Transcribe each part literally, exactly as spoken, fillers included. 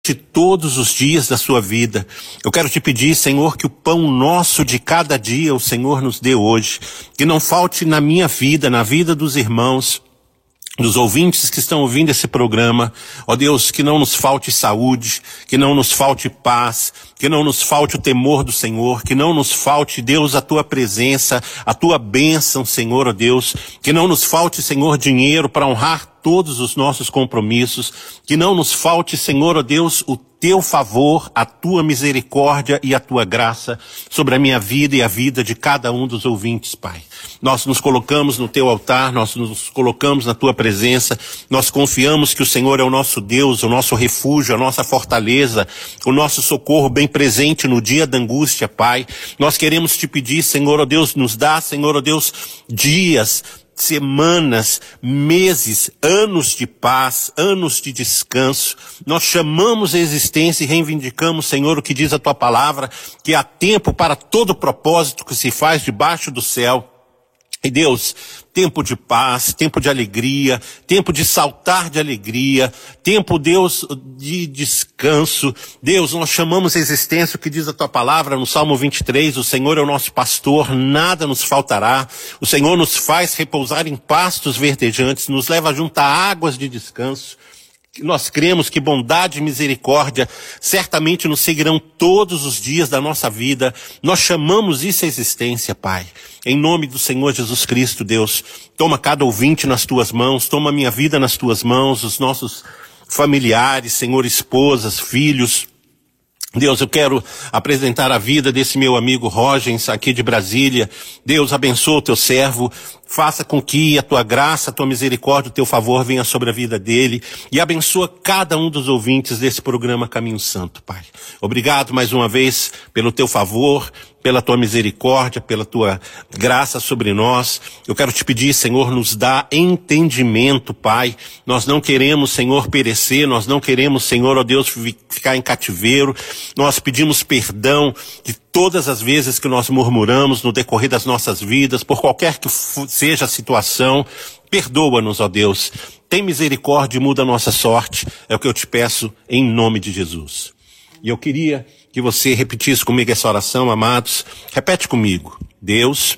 todos os dias da sua vida. Eu quero te pedir, Senhor, que o pão nosso de cada dia o Senhor nos dê hoje, que não falte na minha vida, na vida dos irmãos, dos ouvintes que estão ouvindo esse programa. Ó Deus, que não nos falte saúde, que não nos falte paz, que não nos falte o temor do Senhor, que não nos falte, Deus, a tua presença, a tua bênção, Senhor, ó Deus, que não nos falte, Senhor, dinheiro para honrar todos os nossos compromissos, que não nos falte, Senhor, ó Deus, o teu favor, a tua misericórdia e a tua graça sobre a minha vida e a vida de cada um dos ouvintes, Pai. Nós nos colocamos no teu altar, nós nos colocamos na tua presença, nós confiamos que o Senhor é o nosso Deus, o nosso refúgio, a nossa fortaleza, o nosso socorro bem presente no dia da angústia, Pai. Nós queremos te pedir, Senhor, ó Deus, nos dá, Senhor, ó Deus, dias, semanas, meses, anos de paz, anos de descanso. Nós chamamos a existência e reivindicamos, Senhor, o que diz a tua palavra, que há tempo para todo propósito que se faz debaixo do céu. E Deus, tempo de paz, tempo de alegria, tempo de saltar de alegria, tempo, Deus, de descanso. Deus, nós chamamos a existência, o que diz a tua palavra no Salmo vinte e três, o Senhor é o nosso pastor, nada nos faltará. O Senhor nos faz repousar em pastos verdejantes, nos leva junto a águas de descanso. Nós cremos que bondade e misericórdia certamente nos seguirão todos os dias da nossa vida. Nós chamamos isso à existência, Pai. Em nome do Senhor Jesus Cristo, Deus, toma cada ouvinte nas tuas mãos, toma a minha vida nas tuas mãos, os nossos familiares, Senhor, esposas, filhos. Deus, eu quero apresentar a vida desse meu amigo Rogens, aqui de Brasília. Deus, abençoa o teu servo, faça com que a tua graça, a tua misericórdia, o teu favor venha sobre a vida dele e abençoa cada um dos ouvintes desse programa Caminho Santo, Pai. Obrigado mais uma vez pelo teu favor, pela tua misericórdia, pela tua graça sobre nós. Eu quero te pedir, Senhor, nos dá entendimento, Pai. Nós não queremos, Senhor, perecer, nós não queremos, Senhor, ó Deus, ficar em cativeiro. Nós pedimos perdão de todas as vezes que nós murmuramos no decorrer das nossas vidas, por qualquer que seja a situação. Perdoa-nos, ó Deus. Tem misericórdia e muda a nossa sorte. É o que eu te peço em nome de Jesus. E eu queria que você repetisse comigo essa oração, amados. Repete comigo. Deus,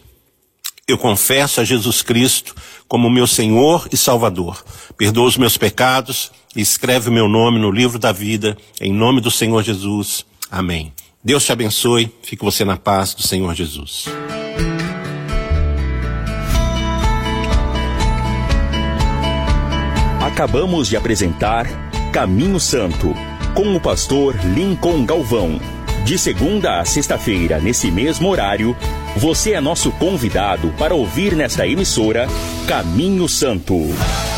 eu confesso a Jesus Cristo como meu Senhor e Salvador. Perdoa os meus pecados e escreve o meu nome no livro da vida, em nome do Senhor Jesus. Amém. Deus te abençoe. Fique você na paz do Senhor Jesus. Acabamos de apresentar Caminho Santo, com o pastor Lincoln Galvão. De segunda a sexta-feira, nesse mesmo horário, você é nosso convidado para ouvir nesta emissora Caminho Santo.